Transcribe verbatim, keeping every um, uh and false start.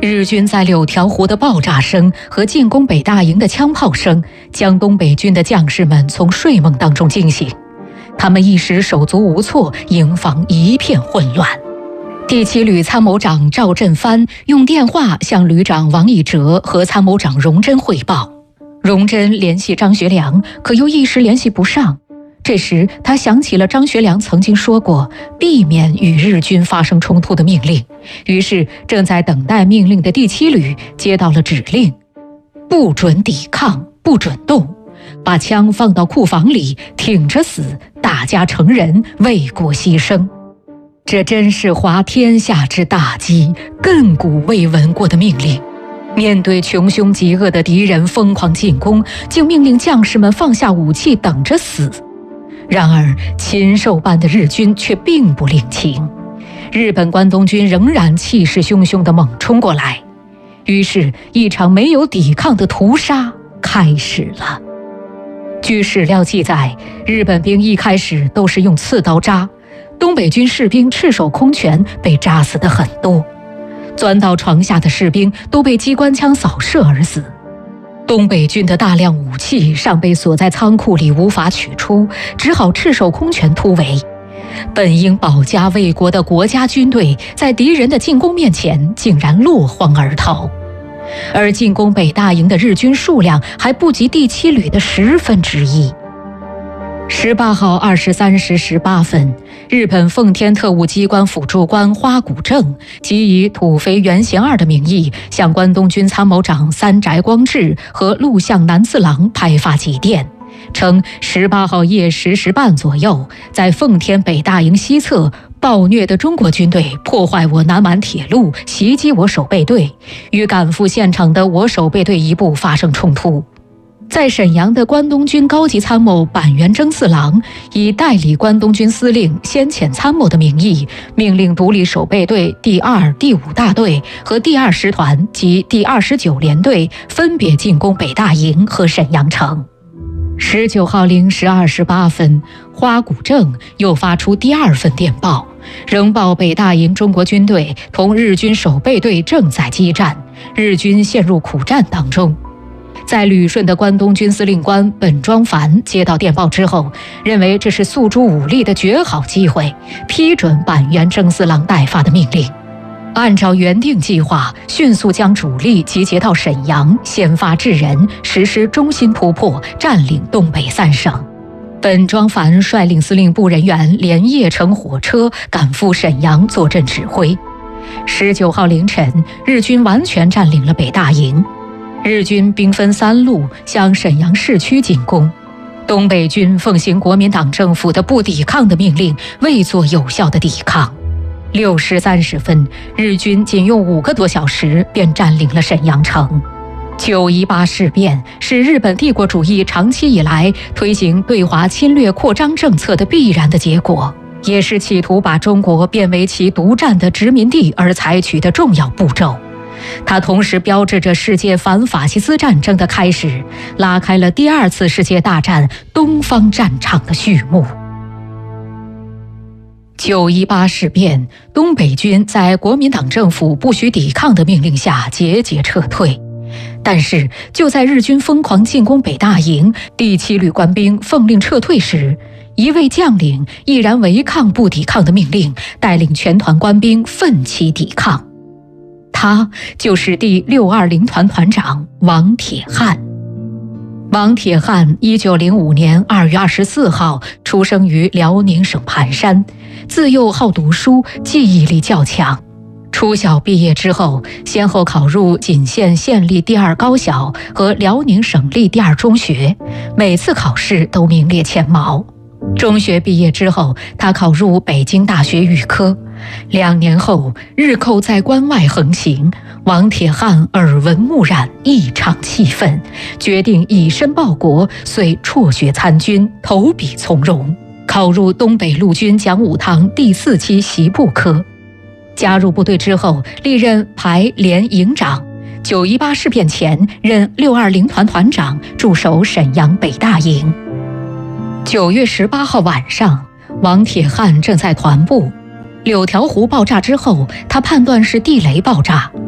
日军在柳条湖的爆炸声和进攻北大营的枪炮声，将东北军的将士们从睡梦当中惊醒。他们一时手足无措，营房一片混乱。第七旅参谋长赵振藩用电话向旅长王以哲和参谋长荣臻汇报。荣臻联系张学良，可又一时联系不上。这时他想起了张学良曾经说过避免与日军发生冲突的命令，于是正在等待命令的第七旅接到了指令：不准抵抗，不准动，把枪放到库房里，挺着死，大家成人，为国牺牲。这真是滑天下之大稽，亘古未闻过的命令。面对穷凶极恶的敌人疯狂进攻，竟命令将士们放下武器，等着死。然而禽兽般的日军却并不领情，日本关东军仍然气势汹汹地猛冲过来，于是一场没有抵抗的屠杀开始了。据史料记载，日本兵一开始都是用刺刀扎，东北军士兵赤手空拳，被扎死的很多，钻到床下的士兵都被机关枪扫射而死。东北军的大量武器尚被锁在仓库里，无法取出，只好赤手空拳突围。本应保家卫国的国家军队，在敌人的进攻面前竟然落荒而逃。而进攻北大营的日军数量还不及第七旅的十分之一。十八号二十三时十八分，日本奉天特务机关辅助官花谷正即以土肥原贤二的名义，向关东军参谋长三宅光治和陆相南次郎派发急电，称十八号夜十时半左右，在奉天北大营西侧，暴虐的中国军队破坏我南满铁路，袭击我守备队，与赶赴现场的我守备队一部发生冲突。在沈阳的关东军高级参谋板垣征四郎以代理关东军司令先遣参谋的名义，命令独立守备队第二、第五大队和第二师团及第二十九联队分别进攻北大营和沈阳城。十九号零时二十八分，花谷正又发出第二份电报，仍报北大营中国军队同日军守备队正在激战，日军陷入苦战当中。在旅顺的关东军司令官本庄繁接到电报之后，认为这是诉诸武力的绝好机会，批准板垣征四郎代发的命令。按照原定计划，迅速将主力集结到沈阳，先发制人，实施中心突破，占领东北三省。本庄繁率领司令部人员连夜乘火车赶赴沈阳坐镇指挥。十九号凌晨，日军完全占领了北大营。日军兵分三路向沈阳市区进攻，东北军奉行国民党政府的不抵抗的命令，未做有效的抵抗。六时三十分，日军仅用五个多小时便占领了沈阳城。九一八事变是日本帝国主义长期以来推行对华侵略扩张政策的必然的结果，也是企图把中国变为其独占的殖民地而采取的重要步骤。它同时标志着世界反法西斯战争的开始，拉开了第二次世界大战东方战场的序幕。九一八事变，东北军在国民党政府不许抵抗的命令下节节撤退。但是就在日军疯狂进攻北大营，第七旅官兵奉令撤退时，一位将领毅然违抗不抵抗的命令，带领全团官兵奋起抵抗。他就是第六二零团团长王铁汉。王铁汉一九零五年二月二十四号出生于辽宁省盘山，自幼好读书，记忆力较强。初小毕业之后，先后考入锦县县立第二高小和辽宁省立第二中学，每次考试都名列前茅。中学毕业之后，他考入北京大学预科。两年后，日寇在关外横行，王铁汉耳闻目染，异常气愤，决定以身报国，遂辍学参军，投笔从戎，考入东北陆军讲武堂第四期袭部科。加入部队之后，历任排连营长。九一八事变前，任六二零团团长，驻守沈阳北大营。九月十八号晚上，王铁汉正在团部。柳条湖爆炸之后，他判断是地雷爆炸，